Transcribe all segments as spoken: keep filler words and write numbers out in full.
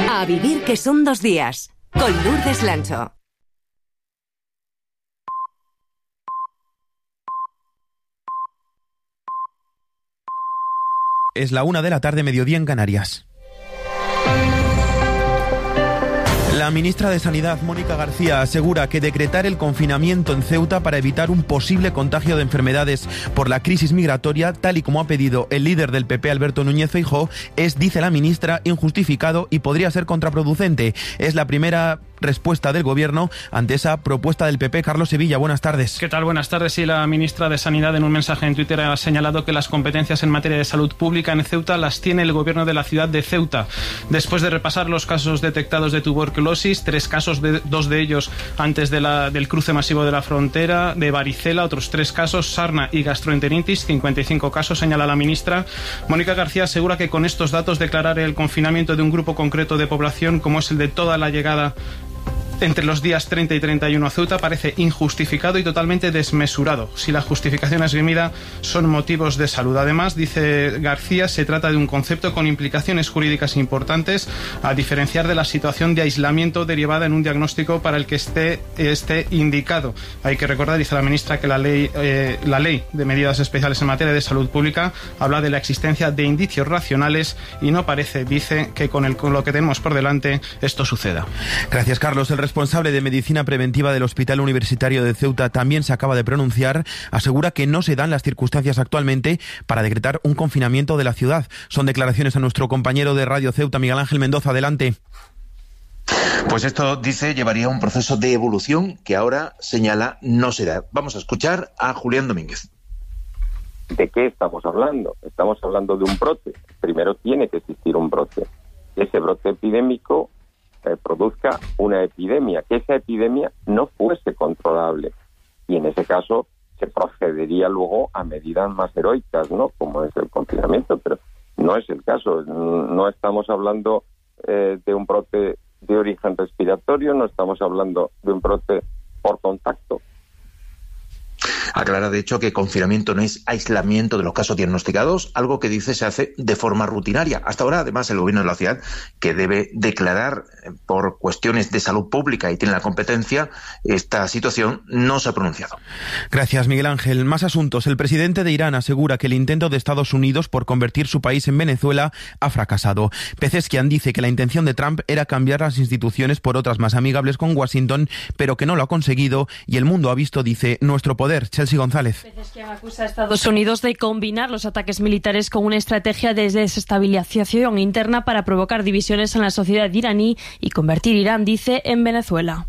A vivir que son dos días, con Lourdes Lancho. Es la una de la tarde, mediodía en Canarias. La ministra de Sanidad, Mónica García, asegura que decretar el confinamiento en Ceuta para evitar un posible contagio de enfermedades por la crisis migratoria, tal y como ha pedido el líder del P P, Alberto Núñez Feijóo, es, dice la ministra, injustificado y podría ser contraproducente. Es la primera respuesta del Gobierno ante esa propuesta del P P. Carlos Sevilla, buenas tardes. ¿Qué tal? Buenas tardes. Sí, la ministra de Sanidad en un mensaje en Twitter ha señalado que las competencias en materia de salud pública en Ceuta las tiene el Gobierno de la ciudad de Ceuta. Después de repasar los casos detectados de tuberculosis, tres casos, de, dos de ellos antes de la, del cruce masivo de la frontera, de varicela, otros tres casos, sarna y gastroenteritis, cincuenta y cinco casos, señala la ministra. Mónica García asegura que con estos datos declarar el confinamiento de un grupo concreto de población, como es el de toda la llegada entre los días treinta y treinta y uno a Ceuta, parece injustificado y totalmente desmesurado. Si la justificación esgrimida son motivos de salud. Además, dice García, se trata de un concepto con implicaciones jurídicas importantes, a diferenciar de la situación de aislamiento derivada en un diagnóstico para el que esté, esté indicado. Hay que recordar, dice la ministra, que la ley, eh, la ley de medidas especiales en materia de salud pública habla de la existencia de indicios racionales y no parece, dice, que con, el, con lo que tenemos por delante esto suceda. Gracias, Carlos. El responsable de medicina preventiva del Hospital Universitario de Ceuta también se acaba de pronunciar. Asegura que no se dan las circunstancias actualmente para decretar un confinamiento de la ciudad. Son declaraciones a nuestro compañero de Radio Ceuta, Miguel Ángel Mendoza. Adelante. Pues esto, dice, llevaría a un proceso de evolución que ahora señala no se da. Vamos a escuchar a Julián Domínguez. ¿De qué estamos hablando? Estamos hablando de un brote. Primero tiene que existir un brote. Ese brote epidémico Eh, produzca una epidemia, que esa epidemia no fuese controlable. Y en ese caso se procedería luego a medidas más heroicas, ¿no? Como es el confinamiento, pero no es el caso. No estamos hablando eh, de un brote de origen respiratorio, no estamos hablando de un brote por contacto. Aclara, de hecho, que confinamiento no es aislamiento de los casos diagnosticados, algo que dice se hace de forma rutinaria. Hasta ahora, además, el Gobierno de la ciudad, que debe declarar por cuestiones de salud pública y tiene la competencia, esta situación no se ha pronunciado. Gracias, Miguel Ángel. Más asuntos. El presidente de Irán asegura que el intento de Estados Unidos por convertir su país en Venezuela ha fracasado. Pezeshkian dice que la intención de Trump era cambiar las instituciones por otras más amigables con Washington, pero que no lo ha conseguido y el mundo ha visto, dice, nuestro poder. Chelsea González. Pezeshkian acusa a Estados Unidos de combinar los ataques militares con una estrategia de desestabilización interna para provocar divisiones en la sociedad iraní y convertir Irán, dice, en Venezuela.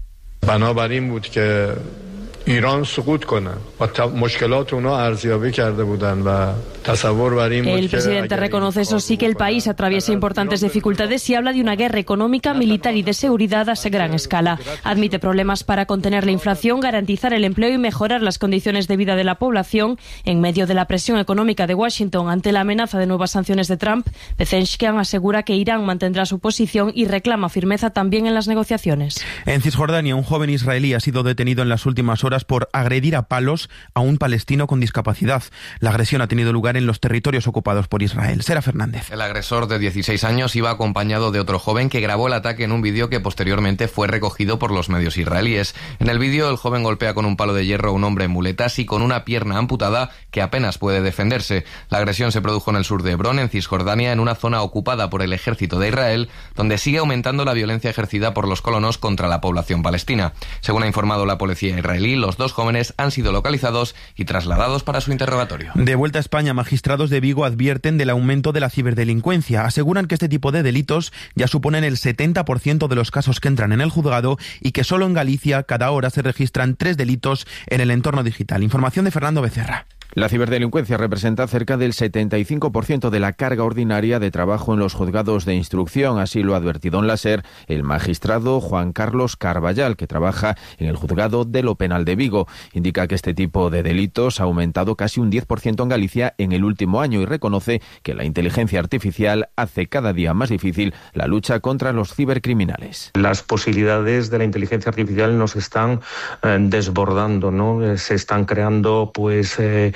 ایران سقوط کنه و مشکلات اونا ارزیابی کرده بودن و تصور بر این بود که el presidente reconoce eso sí que el país atraviesa importantes dificultades y habla de una guerra económica, militar y de seguridad a gran escala. Admite problemas para contener la inflación, garantizar el empleo y mejorar las condiciones de vida de la población en medio de la presión económica de Washington ante la amenaza de nuevas sanciones de Trump. Pezeshkian asegura que Irán mantendrá su posición y reclama firmeza también en las negociaciones. En Cisjordania, un joven israelí ha sido detenido en las últimas horas por agredir a palos a un palestino con discapacidad. La agresión ha tenido lugar en los territorios ocupados por Israel. Sera Fernández. El agresor de dieciséis años iba acompañado de otro joven que grabó el ataque en un vídeo que posteriormente fue recogido por los medios israelíes. En el vídeo, el joven golpea con un palo de hierro a un hombre en muletas y con una pierna amputada que apenas puede defenderse. La agresión se produjo en el sur de Hebrón, en Cisjordania, en una zona ocupada por el ejército de Israel, donde sigue aumentando la violencia ejercida por los colonos contra la población palestina. Según ha informado la policía israelí, los dos jóvenes han sido localizados y trasladados para su interrogatorio. De vuelta a España, magistrados de Vigo advierten del aumento de la ciberdelincuencia. Aseguran que este tipo de delitos ya suponen el setenta por ciento de los casos que entran en el juzgado y que solo en Galicia cada hora se registran tres delitos en el entorno digital. Información de Fernando Becerra. La ciberdelincuencia representa cerca del setenta y cinco por ciento de la carga ordinaria de trabajo en los juzgados de instrucción, así lo ha advertido en la SER el magistrado Juan Carlos Carballal, que trabaja en el juzgado de lo penal de Vigo. Indica que este tipo de delitos ha aumentado casi un diez por ciento en Galicia en el último año y reconoce que la inteligencia artificial hace cada día más difícil la lucha contra los cibercriminales. Las posibilidades de la inteligencia artificial nos están eh, desbordando, ¿no? Se están creando pues eh,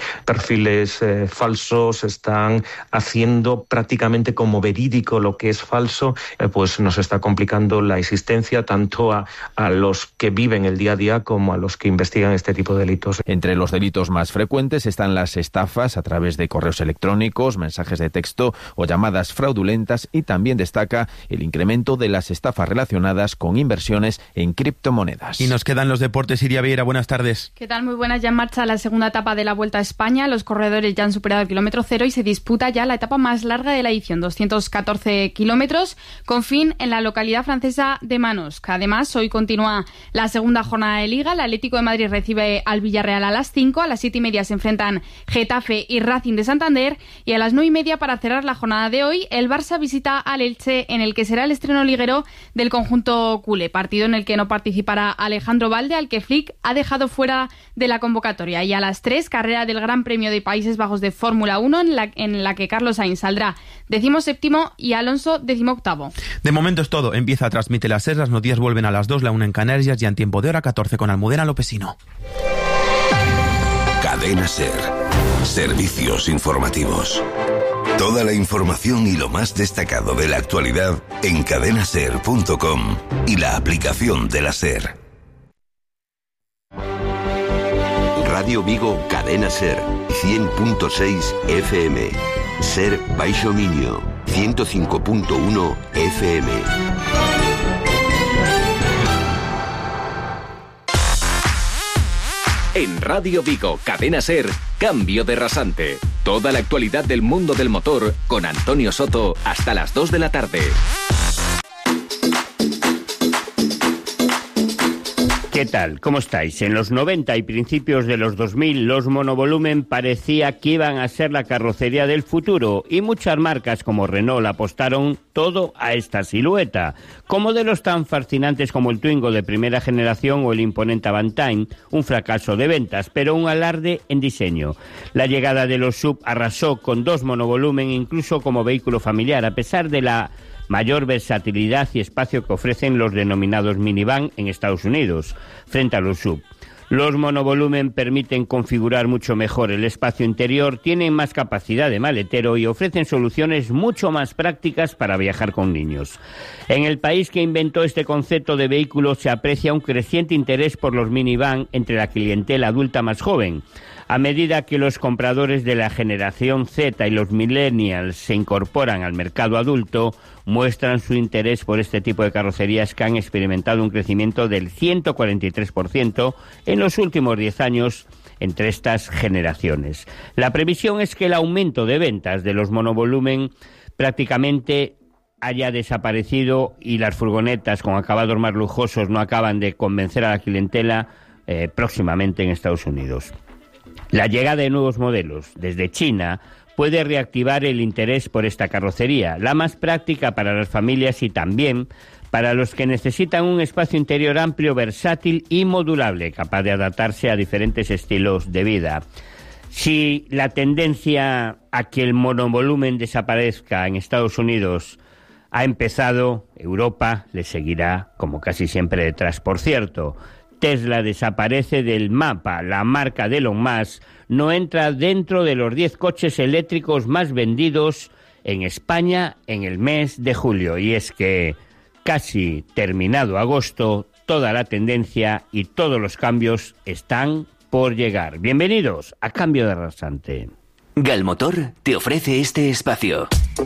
perfiles eh, falsos, están haciendo prácticamente como verídico lo que es falso, eh, pues nos está complicando la existencia tanto a, a los que viven el día a día como a los que investigan este tipo de delitos. Entre los delitos más frecuentes están las estafas a través de correos electrónicos, mensajes de texto o llamadas fraudulentas, y también destaca el incremento de las estafas relacionadas con inversiones en criptomonedas. Y nos quedan los deportes. Iria Vieira, buenas tardes. ¿Qué tal? Muy buenas. Ya en marcha la segunda etapa de la Vuelta a España. Los corredores ya han superado el kilómetro cero y se disputa ya la etapa más larga de la edición, doscientos catorce kilómetros, con fin en la localidad francesa de Manosque. Además, hoy continúa la segunda jornada de Liga. El Atlético de Madrid recibe al Villarreal a las cinco. A las siete y media se enfrentan Getafe y Racing de Santander. Y a las nueve y media, para cerrar la jornada de hoy, el Barça visita al Elche, en el que será el estreno liguero del conjunto culé. Partido en el que no participará Alejandro Valde, al que Flick ha dejado fuera de la convocatoria. Y a las tres, carrera del Gran Premio de Países Bajos de Fórmula uno, en la, en la que Carlos Sainz saldrá decimoséptimo y Alonso decimoctavo. De momento es todo. Empieza a Transmite la SER. Las noticias vuelven a las dos, la una en Canarias, ya en tiempo de hora catorce con Almudena Lopesino. Cadena SER. Servicios informativos. Toda la información y lo más destacado de la actualidad en cadena ser punto com y la aplicación de la SER. Radio Vigo, Cadena SER, cien punto seis F M. SER Baixo Miño, ciento cinco punto uno F M. En Radio Vigo, Cadena SER, Cambio de Rasante. Toda la actualidad del mundo del motor con Antonio Soto hasta las dos de la tarde. ¿Qué tal? ¿Cómo estáis? En los noventa y principios de los dos mil, los monovolumen parecía que iban a ser la carrocería del futuro y muchas marcas como Renault apostaron todo a esta silueta, con modelos tan fascinantes como el Twingo de primera generación o el imponente Avantime, un fracaso de ventas, pero un alarde en diseño. La llegada de los S U V arrasó con dos monovolumen incluso como vehículo familiar, a pesar de la mayor versatilidad y espacio que ofrecen los denominados minivan en Estados Unidos, frente a los S U V. Los monovolumen permiten configurar mucho mejor el espacio interior, tienen más capacidad de maletero y ofrecen soluciones mucho más prácticas para viajar con niños. En el país que inventó este concepto de vehículo se aprecia un creciente interés por los minivan entre la clientela adulta más joven. A medida que los compradores de la generación Z y los millennials se incorporan al mercado adulto, muestran su interés por este tipo de carrocerías que han experimentado un crecimiento del ciento cuarenta y tres por ciento en los últimos diez años entre estas generaciones. La previsión es que el aumento de ventas de los monovolumen prácticamente haya desaparecido y las furgonetas con acabados más lujosos no acaban de convencer a la clientela eh, próximamente en Estados Unidos. La llegada de nuevos modelos desde China puede reactivar el interés por esta carrocería, la más práctica para las familias y también para los que necesitan un espacio interior amplio, versátil y modulable, capaz de adaptarse a diferentes estilos de vida. Si la tendencia a que el monovolumen desaparezca en Estados Unidos ha empezado, Europa le seguirá como casi siempre detrás. Por cierto, Tesla desaparece del mapa. La marca de Elon Musk no entra dentro de los diez coches eléctricos más vendidos en España en el mes de julio. Y es que, casi terminado agosto, toda la tendencia y todos los cambios están por llegar. Bienvenidos a Cambio de Rasante. Galmotor te ofrece este espacio.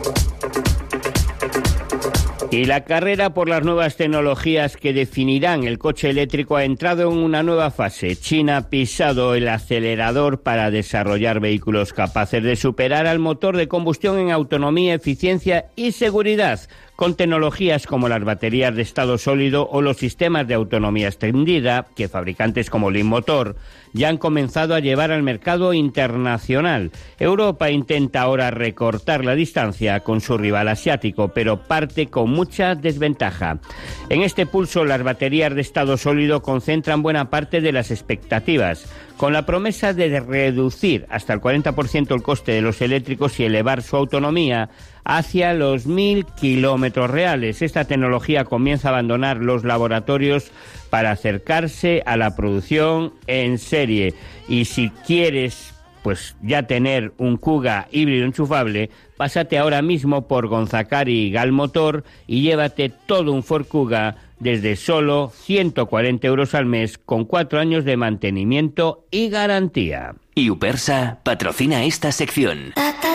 Y la carrera por las nuevas tecnologías que definirán el coche eléctrico ha entrado en una nueva fase. China ha pisado el acelerador para desarrollar vehículos capaces de superar al motor de combustión en autonomía, eficiencia y seguridad, con tecnologías como las baterías de estado sólido o los sistemas de autonomía extendida que fabricantes como Leapmotor ya han comenzado a llevar al mercado internacional. Europa intenta ahora recortar la distancia con su rival asiático, pero parte con mucha desventaja. En este pulso, las baterías de estado sólido concentran buena parte de las expectativas, con la promesa de reducir hasta el cuarenta por ciento el coste de los eléctricos y elevar su autonomía hacia los mil kilómetros reales. Esta tecnología comienza a abandonar los laboratorios para acercarse a la producción en serie. Y si quieres pues ya tener un Kuga híbrido enchufable, pásate ahora mismo por Gonzacari Galmotor y llévate todo un Ford Kuga desde solo ciento cuarenta euros al mes con cuatro años de mantenimiento y garantía. Y Upersa patrocina esta sección.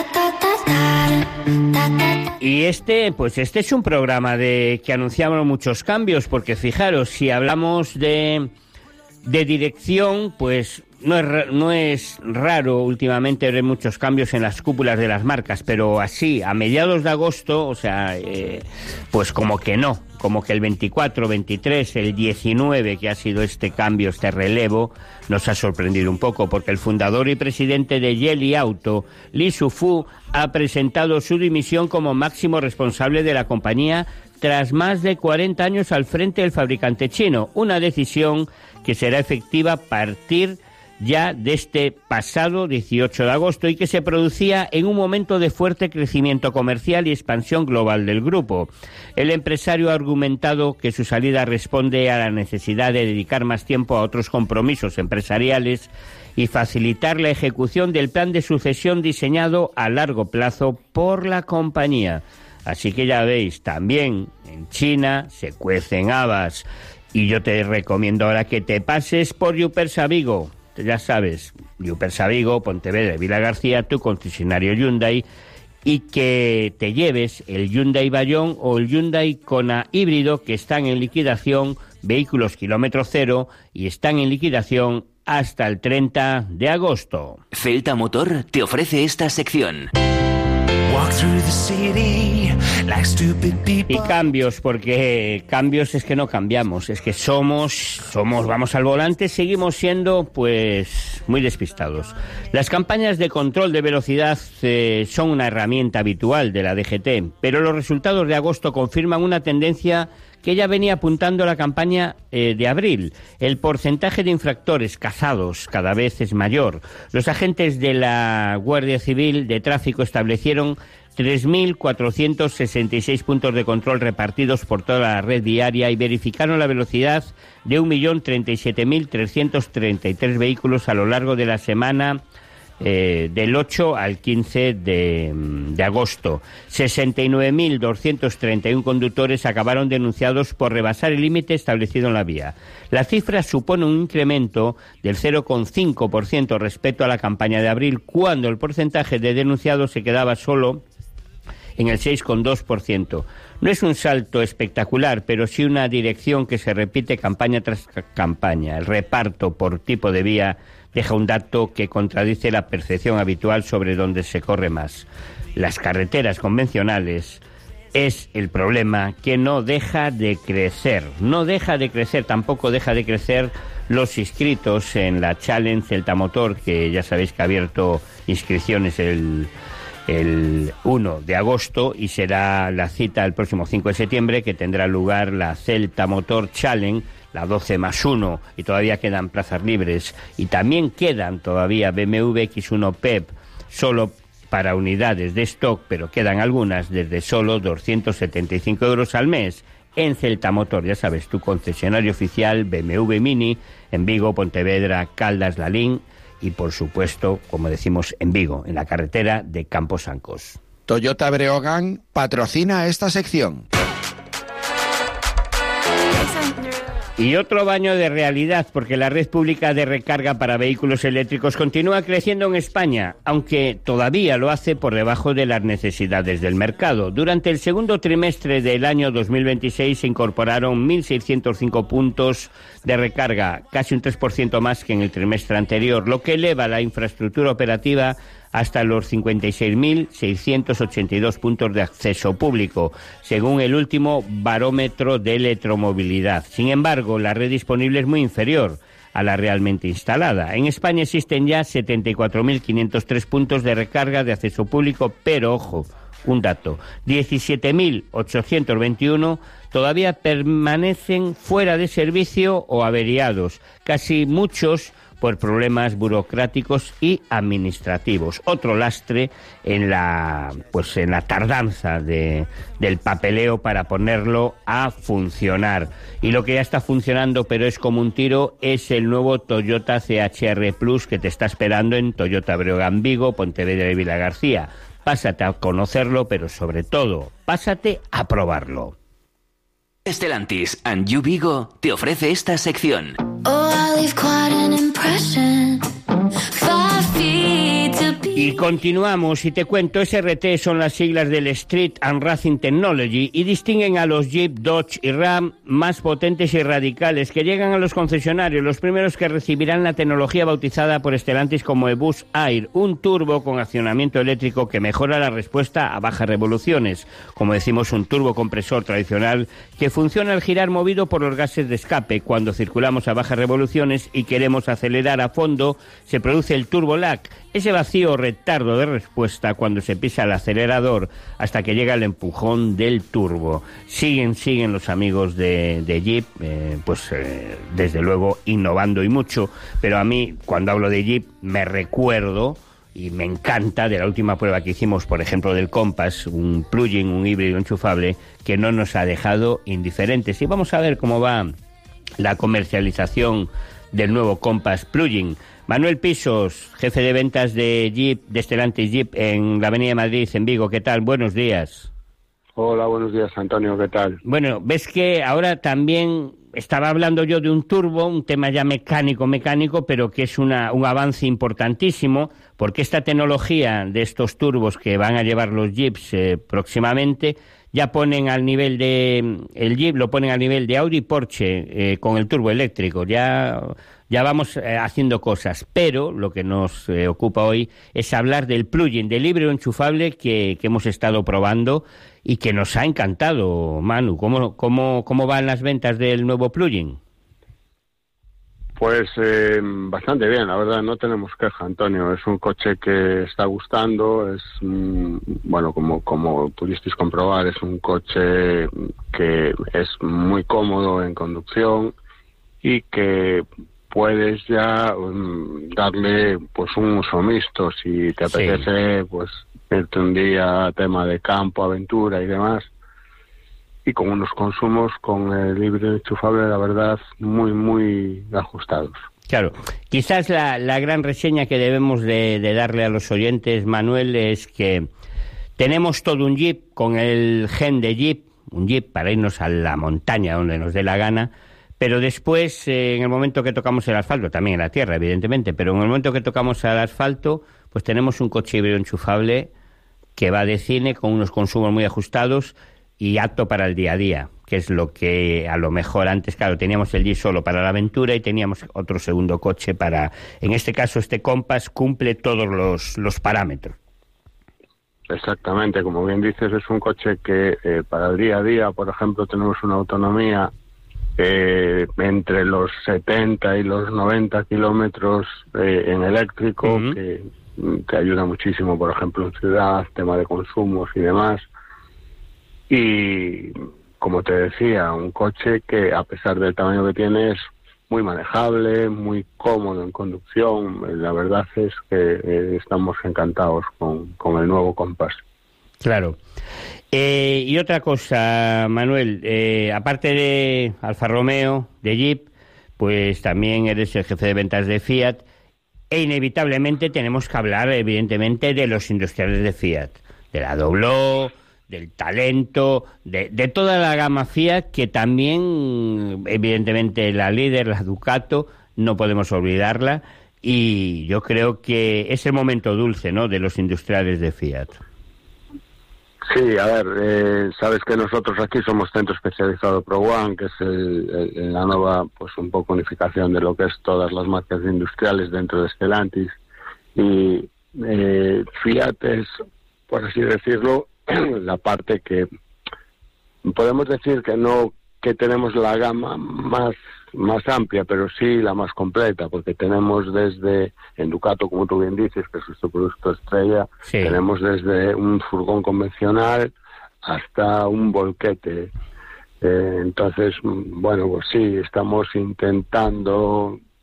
Y este, pues este es un programa de que anunciamos muchos cambios, porque fijaros, si hablamos de, de dirección, pues no es, no es raro últimamente ver muchos cambios en las cúpulas de las marcas, pero así, a mediados de agosto, o sea, eh, pues como que no, como que el veinticuatro, veintitrés, el diecinueve, que ha sido este cambio, este relevo, nos ha sorprendido un poco, porque el fundador y presidente de Geely Auto, Li Shufu, ha presentado su dimisión como máximo responsable de la compañía tras más de cuarenta años al frente del fabricante chino, una decisión que será efectiva a partir ya de este pasado dieciocho de agosto y que se producía en un momento de fuerte crecimiento comercial y expansión global del grupo. El empresario ha argumentado que su salida responde a la necesidad de dedicar más tiempo a otros compromisos empresariales y facilitar la ejecución del plan de sucesión diseñado a largo plazo por la compañía. Así que ya veis, también en China se cuecen habas. Y yo te recomiendo ahora que te pases por Yupersa Vigo. Ya sabes, Yupersa Vigo, Pontevedra y Vila García, tu concesionario Hyundai, y que te lleves el Hyundai Bayón o el Hyundai Kona híbrido, que están en liquidación, vehículos kilómetro cero, y están en liquidación hasta el treinta de agosto. Celta Motor te ofrece esta sección. Y cambios, porque cambios es que no cambiamos, es que somos, somos, vamos al volante, seguimos siendo, pues, muy despistados. Las campañas de control de velocidad eh, son una herramienta habitual de la D G T, pero los resultados de agosto confirman una tendencia que ya venía apuntando la campaña eh, de abril. El porcentaje de infractores cazados cada vez es mayor. Los agentes de la Guardia Civil de Tráfico establecieron tres mil cuatrocientos sesenta y seis puntos de control repartidos por toda la red viaria y verificaron la velocidad de un millón treinta y siete mil trescientos treinta y tres vehículos a lo largo de la semana Eh, del ocho al quince de, de agosto. sesenta y nueve mil doscientos treinta y uno conductores acabaron denunciados por rebasar el límite establecido en la vía. La cifra supone un incremento del cero coma cinco por ciento respecto a la campaña de abril, cuando el porcentaje de denunciados se quedaba solo en el seis coma dos por ciento. No es un salto espectacular, pero sí una dirección que se repite campaña tras campaña. El reparto por tipo de vía deja un dato que contradice la percepción habitual sobre dónde se corre más. Las carreteras convencionales es el problema que no deja de crecer. No deja de crecer, tampoco deja de crecer los inscritos en la Challenge Celta Motor, que ya sabéis que ha abierto inscripciones el, el uno de agosto y será la cita el próximo cinco de septiembre, que tendrá lugar la Celta Motor Challenge, la doce más uno, y todavía quedan plazas libres, y también quedan todavía B M W X uno P E P solo para unidades de stock, pero quedan algunas desde solo doscientos setenta y cinco euros al mes en Celta Motor, ya sabes, tu concesionario oficial B M W Mini en Vigo, Pontevedra, Caldas, Lalín y por supuesto, como decimos, en Vigo, en la carretera de Campos Sancos. Toyota Breogán patrocina esta sección. Y otro baño de realidad, porque la red pública de recarga para vehículos eléctricos continúa creciendo en España, aunque todavía lo hace por debajo de las necesidades del mercado. Durante el segundo trimestre del año dos mil veintiséis se incorporaron mil seiscientos cinco puntos de recarga, casi un tres por ciento más que en el trimestre anterior, lo que eleva la infraestructura operativa hasta los cincuenta y seis mil seiscientos ochenta y dos puntos de acceso público, según el último barómetro de electromovilidad. Sin embargo, la red disponible es muy inferior a la realmente instalada. En España existen ya setenta y cuatro mil quinientos tres puntos de recarga de acceso público, pero ojo, un dato, diecisiete mil ochocientos veintiuno todavía permanecen fuera de servicio o averiados, casi muchos por problemas burocráticos y administrativos. Otro lastre en la pues en la tardanza de, del papeleo para ponerlo a funcionar. Y lo que ya está funcionando, pero es como un tiro, es el nuevo Toyota C H R Plus que te está esperando en Toyota Breogán Vigo, Pontevedra y Vilagarcía. Pásate a conocerlo, pero sobre todo, pásate a probarlo. Stellantis and You Vigo te ofrece esta sección. Y continuamos y te cuento, S R T son las siglas del Street and Racing Technology y distinguen a los Jeep, Dodge y Ram más potentes y radicales que llegan a los concesionarios, los primeros que recibirán la tecnología bautizada por Stellantis como eBoost Air, un turbo con accionamiento eléctrico que mejora la respuesta a bajas revoluciones, como decimos un turbocompresor tradicional que funciona al girar movido por los gases de escape. Cuando circulamos a bajas revoluciones y queremos acelerar a fondo, se produce el turbo lag, ese vacío retardo de respuesta cuando se pisa el acelerador hasta que llega el empujón del turbo. Siguen, siguen los amigos de, de Jeep, eh, pues eh, desde luego innovando y mucho, pero a mí cuando hablo de Jeep me recuerdo y me encanta de la última prueba que hicimos, por ejemplo, del Compass, un plug-in, un híbrido enchufable que no nos ha dejado indiferentes. Y vamos a ver cómo va la comercialización del nuevo Compass plug-in. Manuel Pisos, jefe de ventas de Jeep, de Stellantis Jeep en la Avenida de Madrid, en Vigo. ¿Qué tal? Buenos días. Hola, buenos días, Antonio. ¿Qué tal? Bueno, ves que ahora también estaba hablando yo de un turbo, un tema ya mecánico, mecánico, pero que es una, un avance importantísimo, porque esta tecnología de estos turbos que van a llevar los Jeeps eh, próximamente, ya ponen al nivel de... El Jeep lo ponen al nivel de Audi y Porsche eh, con el turbo eléctrico. Ya... Ya vamos eh, haciendo cosas, pero lo que nos eh, ocupa hoy es hablar del plug-in, del híbrido enchufable que, que hemos estado probando y que nos ha encantado, Manu. ¿Cómo, cómo, cómo van las ventas del nuevo plug-in? Pues eh, bastante bien, la verdad, no tenemos queja, Antonio. Es un coche que está gustando, es, mm, bueno, como, como pudisteis comprobar, es un coche que es muy cómodo en conducción y que puedes ya um, darle pues un uso mixto si te apetece, sí. Pues irte un día a tema de campo, aventura y demás, y con unos consumos con el híbrido enchufable, la verdad, muy muy ajustados. Claro, quizás la, la gran reseña que debemos de, de darle a los oyentes, Manuel, es que tenemos todo un Jeep con el gen de Jeep, un Jeep para irnos a la montaña donde nos dé la gana. Pero después, eh, en el momento que tocamos el asfalto, también en la tierra, evidentemente, pero en el momento que tocamos el asfalto, pues tenemos un coche híbrido enchufable que va de cine con unos consumos muy ajustados y apto para el día a día, que es lo que a lo mejor antes, claro, teníamos el Jeep solo para la aventura y teníamos otro segundo coche para... En este caso, este Compass cumple todos los, los parámetros. Exactamente, como bien dices, es un coche que eh, para el día a día, por ejemplo, tenemos una autonomía Eh, entre los setenta y los noventa kilómetros eh, en eléctrico, uh-huh. que te ayuda muchísimo, por ejemplo, en ciudad, tema de consumos y demás. Y, como te decía, un coche que, a pesar del tamaño que tiene, es muy manejable, muy cómodo en conducción. La verdad es que eh, estamos encantados con, con el nuevo Compass. Claro. Eh, y otra cosa, Manuel, eh, aparte de Alfa Romeo, de Jeep, pues también eres el jefe de ventas de Fiat e inevitablemente tenemos que hablar, evidentemente, de los industriales de Fiat, de la Dobló, del Talento, de, de toda la gama Fiat, que también, evidentemente, la líder, la Ducato, no podemos olvidarla, y yo creo que es el momento dulce, ¿no?, de los industriales de Fiat. Sí, a ver, eh, sabes que nosotros aquí somos centro especializado Pro One, que es el, el, la nueva, pues un poco unificación de lo que es todas las marcas industriales dentro de Stellantis, y eh, Fiat es, por así decirlo, la parte que podemos decir que no que tenemos la gama más más amplia, pero sí la más completa, porque tenemos desde en Ducato, como tú bien dices, que es nuestro producto estrella, sí. Tenemos desde un furgón convencional hasta un volquete. Eh, entonces, bueno, pues sí, estamos intentando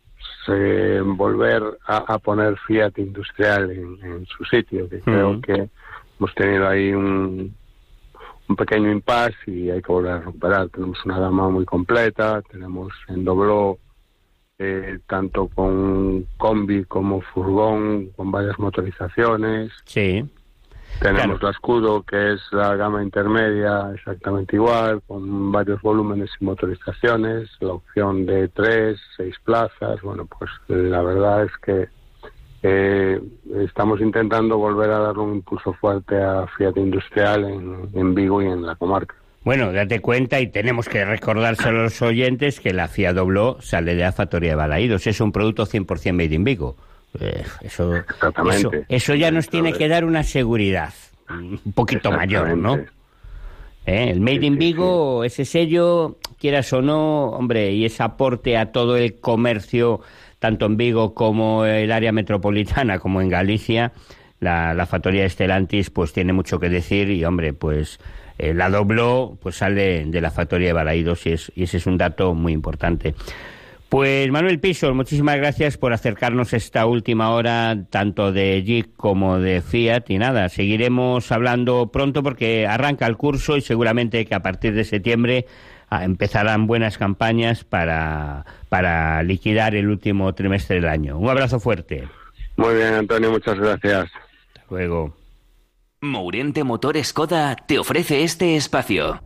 eh, volver a, a poner Fiat Industrial en, en su sitio, que uh-huh. creo que hemos tenido ahí un, un pequeño impasse y hay que volver a recuperar. Tenemos una gama muy completa, tenemos en dobló eh, tanto con combi como furgón, con varias motorizaciones. Sí. Tenemos claro. la Scudo, que es la gama intermedia, exactamente igual, con varios volúmenes y motorizaciones, la opción de tres, seis plazas. Bueno, pues la verdad es que eh, estamos intentando volver a darle un impulso fuerte a Fiat Industrial en, en Vigo y en la comarca. Bueno, date cuenta, y tenemos que recordárselo a los oyentes, que la Fiat Dobló sale de la factoría de Balaídos. Es un producto cien por ciento made in Vigo. Eh, eso, eso, eso ya nos tiene que dar una seguridad un poquito mayor, ¿no? ¿Eh? El Made in Vigo, ese sello, quieras o no, hombre, y ese aporte a todo el comercio, tanto en Vigo como el área metropolitana, como en Galicia, la, la factoría de Stellantis, pues tiene mucho que decir, y hombre, pues eh, la Dobló, pues sale de la factoría de Balaídos, y, es, y ese es un dato muy importante. Pues Manuel Píxol, muchísimas gracias por acercarnos esta última hora, tanto de Jeep como de Fiat, y nada, seguiremos hablando pronto porque arranca el curso y seguramente que a partir de septiembre ah, empezarán buenas campañas para, para liquidar el último trimestre del año. Un abrazo fuerte. Muy bien, Antonio, muchas gracias. Hasta luego. Mourente Motor Skoda te ofrece este espacio.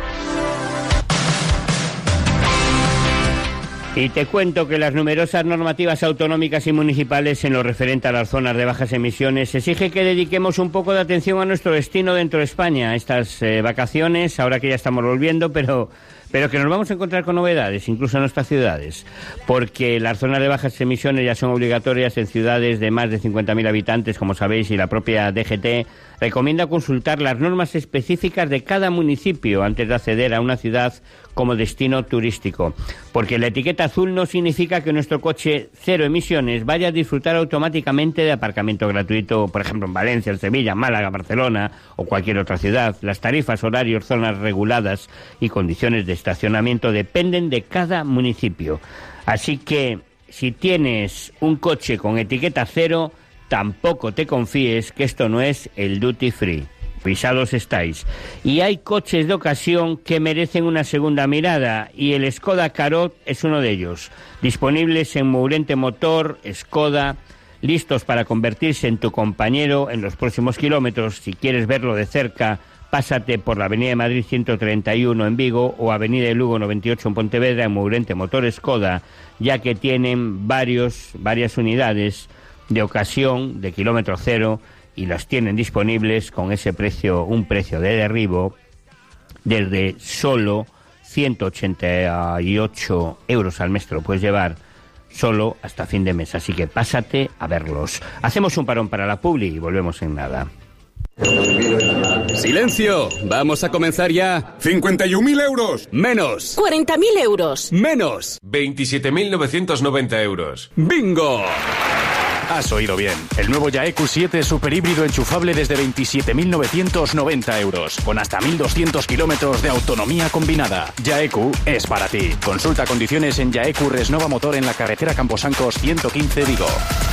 Y te cuento que las numerosas normativas autonómicas y municipales en lo referente a las zonas de bajas emisiones exige que dediquemos un poco de atención a nuestro destino dentro de España, estas eh, vacaciones, ahora que ya estamos volviendo, pero, pero que nos vamos a encontrar con novedades, incluso en nuestras ciudades, porque las zonas de bajas emisiones ya son obligatorias en ciudades de más de cincuenta mil habitantes, como sabéis, y la propia D G T recomienda consultar las normas específicas de cada municipio antes de acceder a una ciudad como destino turístico, porque la etiqueta azul no significa que nuestro coche cero emisiones vaya a disfrutar automáticamente de aparcamiento gratuito, por ejemplo en Valencia, en Sevilla, Málaga, Barcelona o cualquier otra ciudad. Las tarifas, horarios, zonas reguladas y condiciones de estacionamiento dependen de cada municipio. Así que si tienes un coche con etiqueta cero, tampoco te confíes que esto no es el duty free. Pisados estáis. Y hay coches de ocasión que merecen una segunda mirada, y el Skoda Karoq es uno de ellos. Disponibles en Mourente Motor, Skoda, listos para convertirse en tu compañero en los próximos kilómetros. Si quieres verlo de cerca, pásate por la Avenida de Madrid ciento treinta y uno en Vigo o Avenida de Lugo noventa y ocho en Pontevedra, en Mourente Motor Skoda, ya que tienen varios, varias unidades de ocasión, de kilómetro cero, y las tienen disponibles con ese precio, un precio de derribo, desde solo ciento ochenta y ocho euros al mes te lo puedes llevar, solo hasta fin de mes. Así que pásate a verlos. Hacemos un parón para la publi y volvemos en nada. ¡Silencio! Vamos a comenzar ya. cincuenta y un mil euros. Menos. cuarenta mil euros. Menos. veintisiete mil novecientos noventa euros. ¡Bingo! Has oído bien. El nuevo Yaeku siete superhíbrido enchufable desde veintisiete mil novecientos noventa euros, con hasta mil doscientos kilómetros de autonomía combinada. Yaeku es para ti. Consulta condiciones en Yaeku Resnova Motor en la carretera Camposancos ciento quince Vigo.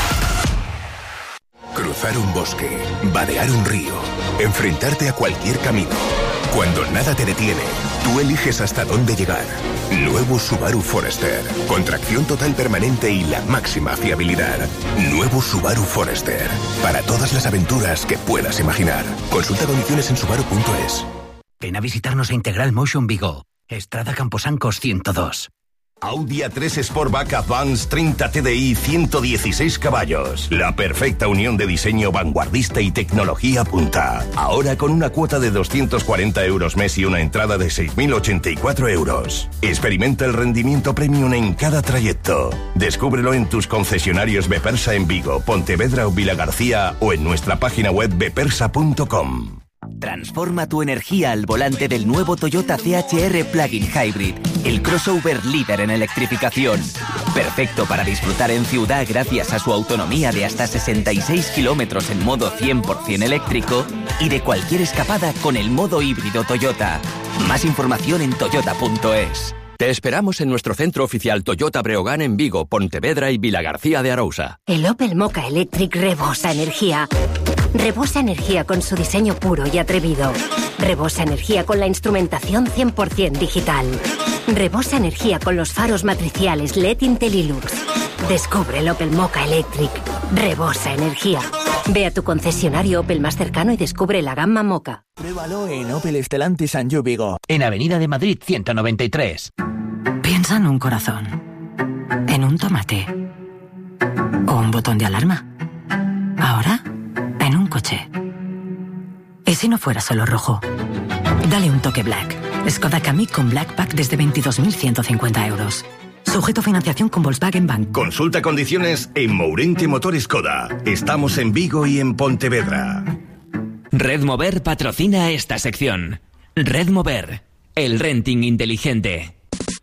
Cruzar un bosque, vadear un río, enfrentarte a cualquier camino. Cuando nada te detiene, tú eliges hasta dónde llegar. Nuevo Subaru Forester, con tracción total permanente y la máxima fiabilidad. Nuevo Subaru Forester, para todas las aventuras que puedas imaginar. Consulta condiciones en subaru punto es. Ven a visitarnos a Integral Motion Vigo, Estrada Camposancos ciento dos. Audi A tres Sportback Advance treinta T D I ciento dieciséis caballos. La perfecta unión de diseño vanguardista y tecnología punta. Ahora con una cuota de doscientos cuarenta euros mes y una entrada de seis mil ochenta y cuatro euros. Experimenta el rendimiento premium en cada trayecto. Descúbrelo en tus concesionarios Bepersa en Vigo, Pontevedra o Vilagarcía, o en nuestra página web bepersa punto com. Transforma tu energía al volante del nuevo Toyota C H R Plug-in Hybrid, el crossover líder en electrificación. Perfecto para disfrutar en ciudad gracias a su autonomía de hasta sesenta y seis kilómetros en modo cien por ciento eléctrico y de cualquier escapada con el modo híbrido Toyota. Más información en toyota punto es. Te esperamos en nuestro centro oficial Toyota Breogán en Vigo, Pontevedra y Vilagarcía de Arousa. El Opel Mokka Electric rebosa energía. Rebosa energía con su diseño puro y atrevido. Rebosa energía con la instrumentación cien por ciento digital. Rebosa energía con los faros matriciales L E D Intellilux. Descubre el Opel Mokka Electric. Rebosa energía. Ve a tu concesionario Opel más cercano y descubre la gama Mokka. Pruébalo en Opel Stellantis Sanju Vigo, en Avenida de Madrid ciento noventa y tres. Piensa en un corazón, en un tomate o un botón de alarma. Ahora, en un coche. ¿Y si no fuera solo rojo? Dale un toque Black. Skoda Kamiq con Black Pack desde veintidós mil ciento cincuenta euros. Sujeto a financiación con Volkswagen Bank. Consulta condiciones en Mourente Motor Skoda. Estamos en Vigo y en Pontevedra. Red Mover patrocina esta sección. Red Mover, el renting inteligente.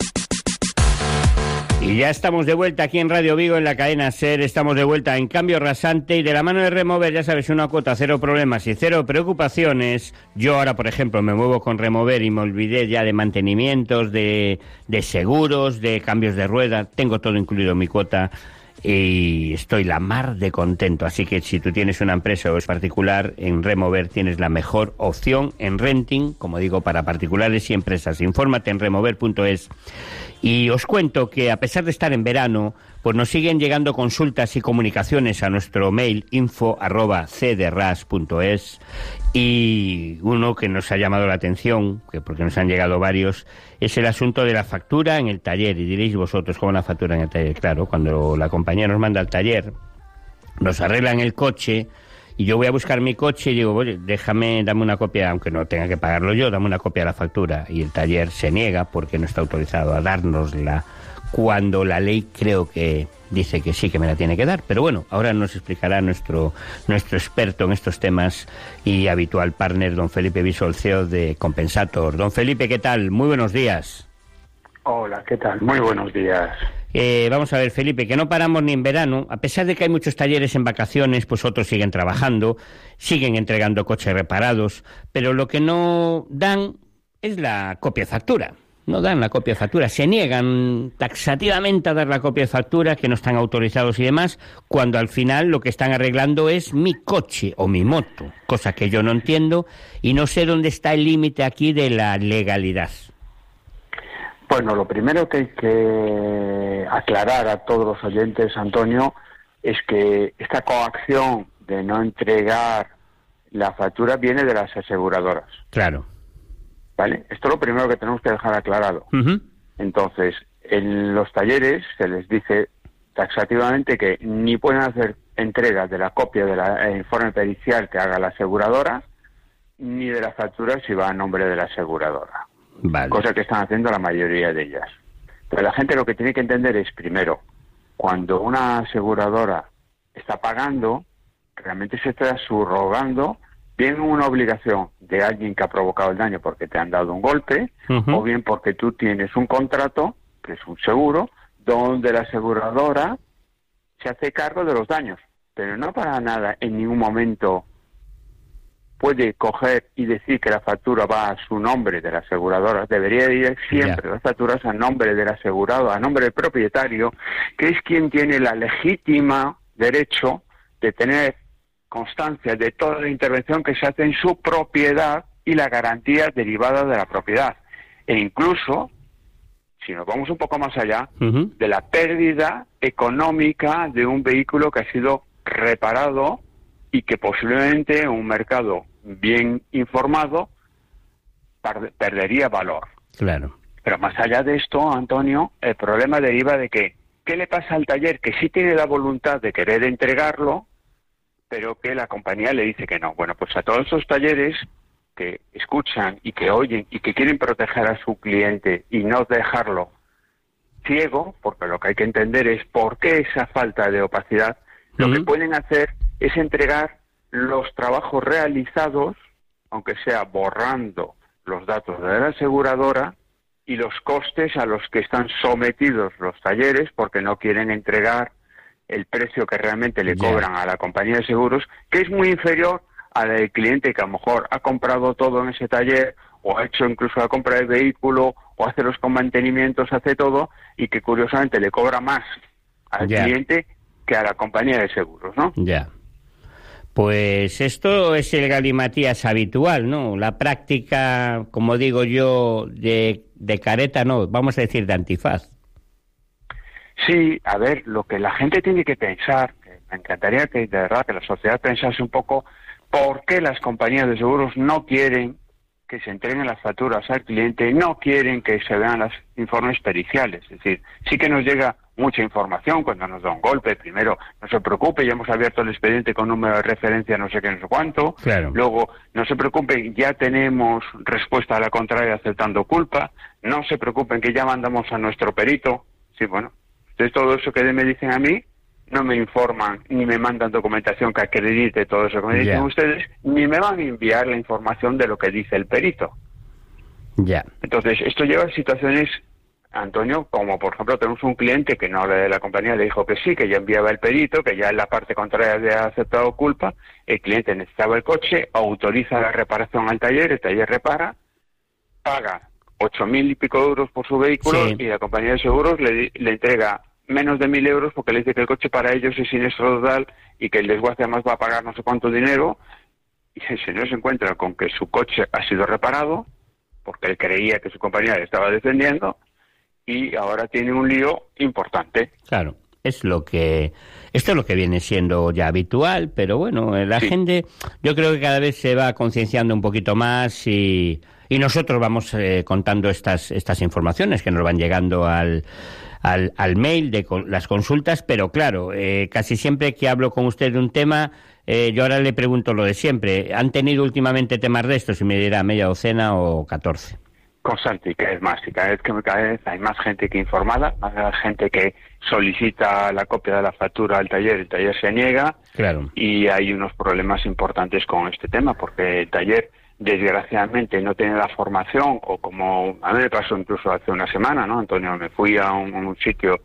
Y ya estamos de vuelta aquí en Radio Vigo, en la cadena SER. Estamos de vuelta en Cambio Rasante y de la mano de Remover, ya sabes, una cuota, cero problemas y cero preocupaciones. Yo ahora, por ejemplo, me muevo con Remover y me olvidé ya de mantenimientos, de, de seguros, de cambios de rueda. Tengo todo incluido en mi cuota y estoy la mar de contento. Así que si tú tienes una empresa o es particular, en Remover tienes la mejor opción en renting, como digo, para particulares y empresas. Infórmate en remover punto es. Y os cuento que a pesar de estar en verano, pues nos siguen llegando consultas y comunicaciones a nuestro mail info arroba cdras punto es, y uno que nos ha llamado la atención, que porque nos han llegado varios, es el asunto de la factura en el taller. Y diréis vosotros, ¿cómo la factura en el taller? Claro, cuando la compañía nos manda al taller, nos arreglan el coche y yo voy a buscar mi coche y digo, oye, déjame, dame una copia, aunque no tenga que pagarlo yo, dame una copia de la factura. Y el taller se niega porque no está autorizado a dárnosla, cuando la ley creo que dice que sí, que me la tiene que dar. Pero bueno, ahora nos explicará nuestro nuestro experto en estos temas y habitual partner, don Felipe Bisol, C E O de Compensator. Don Felipe, ¿qué tal? Muy buenos días. Hola, ¿qué tal? Muy buenos días. Eh, vamos a ver, Felipe, que no paramos ni en verano. A pesar de que hay muchos talleres en vacaciones, pues otros siguen trabajando, siguen entregando coches reparados, pero lo que no dan es la copia de factura. No dan la copia de factura, se niegan taxativamente a dar la copia de factura, que no están autorizados y demás, cuando al final lo que están arreglando es mi coche o mi moto, cosa que yo no entiendo y no sé dónde está el límite aquí de la legalidad. Bueno, lo primero que hay que aclarar a todos los oyentes, Antonio, es que esta coacción de no entregar la factura viene de las aseguradoras. Claro. ¿Vale? Esto es lo primero que tenemos que dejar aclarado. Uh-huh. Entonces, en los talleres se les dice taxativamente que ni pueden hacer entrega de la copia del informe pericial que haga la aseguradora, ni de la factura si va a nombre de la aseguradora. Vale. Cosa que están haciendo la mayoría de ellas. Pero la gente lo que tiene que entender es, primero, cuando una aseguradora está pagando, realmente se está subrogando bien una obligación de alguien que ha provocado el daño porque te han dado un golpe, uh-huh. o bien porque tú tienes un contrato, que es un seguro, donde la aseguradora se hace cargo de los daños. Pero no para nada, en ningún momento puede coger y decir que la factura va a su nombre de la aseguradora. Debería ir siempre yeah. las facturas a nombre del asegurado, a nombre del propietario, que es quien tiene la legítima derecho de tener constancia de toda la intervención que se hace en su propiedad y la garantía derivada de la propiedad. E incluso, si nos vamos un poco más allá, uh-huh. de la pérdida económica de un vehículo que ha sido reparado y que posiblemente en un mercado bien informado perdería valor. Claro. Pero más allá de esto, Antonio, el problema deriva de que, ¿qué le pasa al taller? Que sí tiene la voluntad de querer entregarlo, pero que la compañía le dice que no. Bueno, pues a todos esos talleres que escuchan y que oyen y que quieren proteger a su cliente y no dejarlo ciego, porque lo que hay que entender es por qué esa falta de opacidad, uh-huh. lo que pueden hacer es entregar los trabajos realizados, aunque sea borrando los datos de la aseguradora, y los costes a los que están sometidos los talleres porque no quieren entregar el precio que realmente le cobran yeah. a la compañía de seguros, que es muy inferior al del cliente que a lo mejor ha comprado todo en ese taller, o ha hecho incluso la compra del vehículo, o hace los mantenimientos, hace todo, y que curiosamente le cobra más al yeah. cliente que a la compañía de seguros, ¿no? Ya. Yeah. Pues esto es el galimatías habitual, ¿no? La práctica, como digo yo, de, de careta, no, vamos a decir de antifaz. Sí, a ver, lo que la gente tiene que pensar, que me encantaría que de verdad que la sociedad pensase un poco por qué las compañías de seguros no quieren que se entreguen las facturas al cliente, no quieren que se vean los informes periciales. Es decir, sí que nos llega mucha información cuando nos da un golpe. Primero, no se preocupe, ya hemos abierto el expediente con número de referencia no sé qué, no sé cuánto. Claro. Luego, no se preocupen, ya tenemos respuesta a la contraria aceptando culpa. No se preocupen que ya mandamos a nuestro perito. Sí, bueno, entonces todo eso que me dicen a mí, no me informan ni me mandan documentación que acredite todo eso que me dicen yeah. ustedes, ni me van a enviar la información de lo que dice el perito. Ya. Yeah. Entonces, esto lleva a situaciones, Antonio, como por ejemplo tenemos un cliente que no habla de la compañía, le dijo que sí, que ya enviaba el perito, que ya en la parte contraria había aceptado culpa, el cliente necesitaba el coche, autoriza la reparación al taller, el taller repara, paga ocho mil y pico euros por su vehículo sí. y la compañía de seguros le, le entrega menos de mil euros porque le dice que el coche para ellos es siniestro total y que el desguace además va a pagar no sé cuánto dinero, y el señor se encuentra con que su coche ha sido reparado porque él creía que su compañía le estaba defendiendo y ahora tiene un lío importante. Claro, es lo que esto es lo que viene siendo ya habitual, pero bueno, la sí. gente yo creo que cada vez se va concienciando un poquito más y, y nosotros vamos eh, contando estas estas informaciones que nos van llegando al Al, al mail de con, las consultas, pero claro, eh, casi siempre que hablo con usted de un tema, eh, yo ahora le pregunto lo de siempre. ¿Han tenido últimamente temas de estos? Y me dirá media docena o catorce. Constante, y cada vez más, y cada vez que cada vez hay más gente que informada, más gente que solicita la copia de la factura al taller, el taller se niega, claro. y hay unos problemas importantes con este tema, porque el taller desgraciadamente no tiene la formación, o como a mí me pasó incluso hace una semana, ¿no, Antonio? Me fui a un, un sitio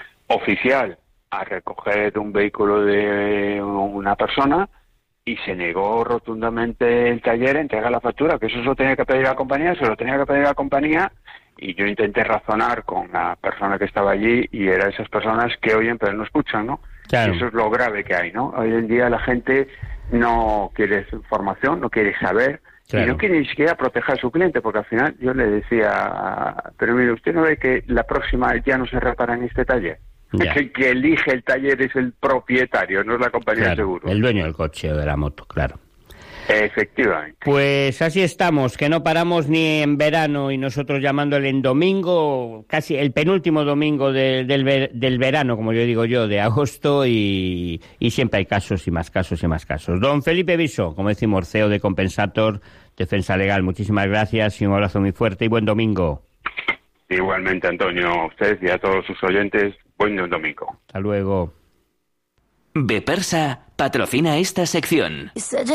oficial a recoger un vehículo de una persona y se negó rotundamente el taller a entregar la factura, que eso se lo tenía que pedir a la compañía, se lo tenía que pedir a la compañía, y yo intenté razonar con la persona que estaba allí, y era esas personas que oyen pero no escuchan, ¿no? Claro. Y eso es lo grave que hay, ¿no? Hoy en día la gente no quiere información, no quiere saber, claro. y no quiere ni siquiera proteger a su cliente, porque al final yo le decía, pero mire, ¿usted no ve que la próxima ya no se repara en este taller? Que el que elige el taller es el propietario, no es la compañía claro, de seguros. El dueño del coche o de la moto, claro. Efectivamente. Pues así estamos, que no paramos ni en verano, y nosotros llamándole en domingo, casi el penúltimo domingo de, del, ver, del verano, como yo digo yo, de agosto, y, y siempre hay casos y más casos y más casos. Don Felipe Viso, como decimos, C E O de Compensator Defensa Legal, muchísimas gracias y un abrazo muy fuerte y buen domingo. Igualmente, Antonio, a usted y a todos sus oyentes, buen domingo. Hasta luego. Bepersa patrocina esta sección.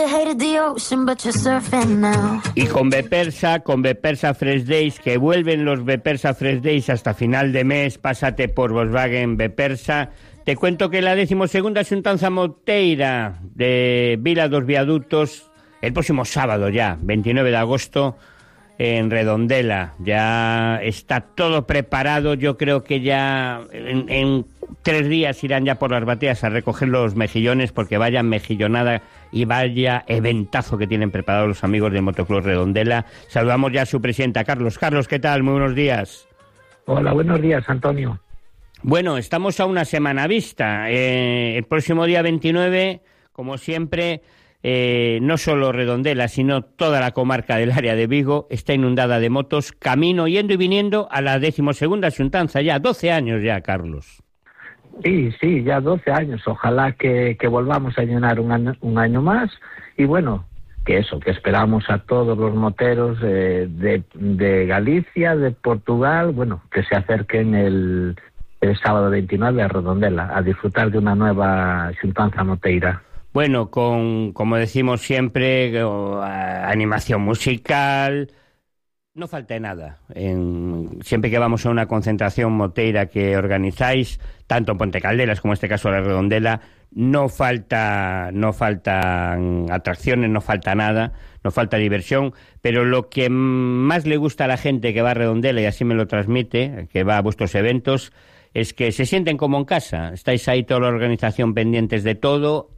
Y con Bepersa, con Bepersa Fresh Days, que vuelven los Bepersa Fresh Days hasta final de mes, pásate por Volkswagen Bepersa. Te cuento que la decimosegunda Xuntanza Moteira de Vila dos Viadutos, el próximo sábado ya, veintinueve de agosto, en Redondela. Ya está todo preparado. Yo creo que ya en, en tres días irán ya por las bateas a recoger los mejillones, porque vaya mejillonada y vaya eventazo que tienen preparado los amigos del Motoclub Redondela. Saludamos ya a su presidenta, Carlos. Carlos, ¿qué tal? Muy buenos días. Hola, buenos días, Antonio. Bueno, estamos a una semana vista. Eh, el próximo día veintinueve, como siempre, Eh, no solo Redondela, sino toda la comarca del área de Vigo está inundada de motos, camino, yendo y viniendo a la decimosegunda Xuntanza, ya doce años ya, Carlos. Sí, sí, ya doce años, ojalá que, que volvamos a llenar un año, un año más, y bueno, que eso, que esperamos a todos los moteros eh, de, de Galicia, de Portugal, bueno, que se acerquen el, el sábado veintinueve a Redondela, a disfrutar de una nueva Xuntanza Moteira. Bueno, con, como decimos siempre, animación musical, No falta nada. En, siempre que vamos a una concentración moteira que organizáis, tanto en Ponte Caldelas como en este caso la Redondela, no falta, no faltan atracciones, no falta nada, no falta diversión, pero lo que más le gusta a la gente que va a Redondela, y así me lo transmite, que va a vuestros eventos, es que se sienten como en casa. Estáis ahí toda la organización pendientes de todo